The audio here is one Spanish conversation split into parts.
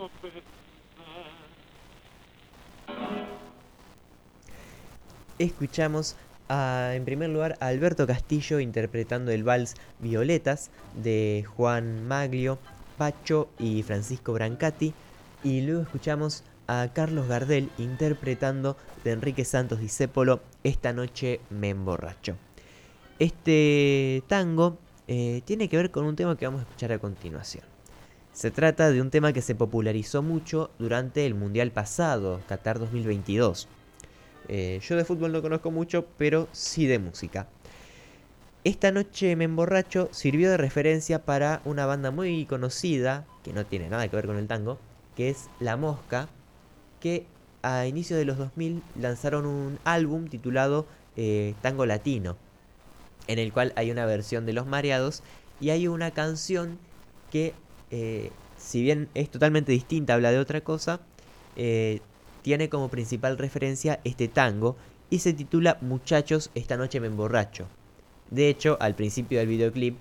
Escuchamos en primer lugar a Alberto Castillo interpretando el vals Violetas de Juan Maglio, Pacho y Francisco Brancati. Y luego escuchamos a Carlos Gardel interpretando de Enrique Santos Discépolo Esta noche me emborracho. Este tango tiene que ver con un tema que vamos a escuchar a continuación. Se trata de un tema que se popularizó mucho durante el Mundial pasado, Qatar 2022. Yo de fútbol no conozco mucho, pero sí de música. Esta noche me emborracho sirvió de referencia para una banda muy conocida, que no tiene nada que ver con el tango, que es La Mosca, que a inicios de los 2000 lanzaron un álbum titulado Tango Latino, en el cual hay una versión de Los Mareados y hay una canción que, si bien es totalmente distinta, habla de otra cosa, tiene como principal referencia este tango y se titula Muchachos, esta noche me emborracho. De hecho, al principio del videoclip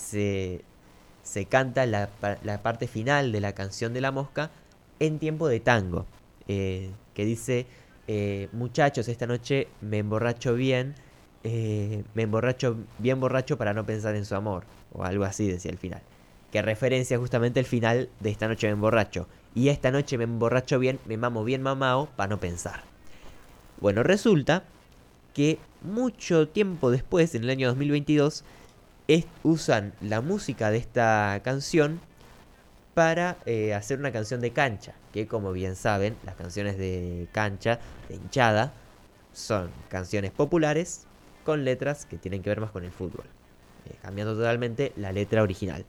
se canta la parte final de la canción de La Mosca en tiempo de tango, que dice, muchachos, esta noche me emborracho bien, me emborracho bien borracho para no pensar en su amor, o algo así decía el final, que referencia justamente el final de Esta noche me emborracho. Y esta noche me emborracho bien, me mamo bien mamao para no pensar. Bueno, resulta que mucho tiempo después, en el año 2022, usan la música de esta canción para hacer una canción de cancha, que como bien saben, las canciones de cancha, de hinchada, son canciones populares con letras que tienen que ver más con el fútbol, cambiando totalmente la letra original.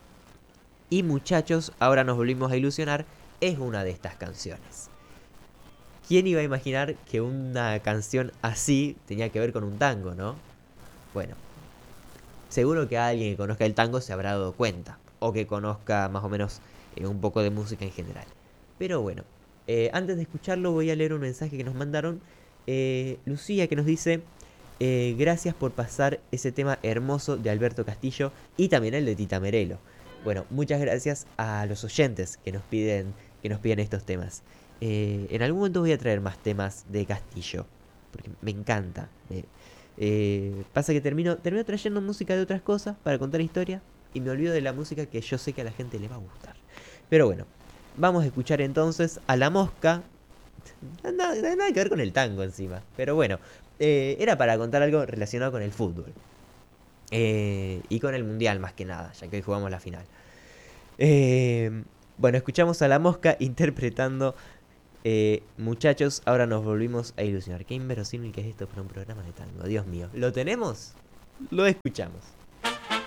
Y muchachos, ahora nos volvimos a ilusionar, es una de estas canciones. ¿Quién iba a imaginar que una canción así tenía que ver con un tango, no? Bueno, seguro que alguien que conozca el tango se habrá dado cuenta, o que conozca más o menos un poco de música en general. Pero bueno, antes de escucharlo voy a leer un mensaje que nos mandaron. Lucía, que nos dice, gracias por pasar ese tema hermoso de Alberto Castillo y también el de Tita Merelo. Bueno, muchas gracias a los oyentes que nos piden estos temas. En algún momento voy a traer más temas de Castillo, porque me encanta. Pasa que termino trayendo música de otras cosas para contar historias y me olvido de la música que yo sé que a la gente le va a gustar. Pero bueno, vamos a escuchar entonces a La Mosca. Nada que ver con el tango encima, pero bueno, era para contar algo relacionado con el fútbol. Y con el mundial más que nada, ya que hoy jugamos la final. Bueno, escuchamos a La Mosca interpretando muchachos, ahora nos volvimos a ilusionar. Qué inverosímil que es esto para un programa de tango, Dios mío. ¿Lo tenemos? Lo escuchamos.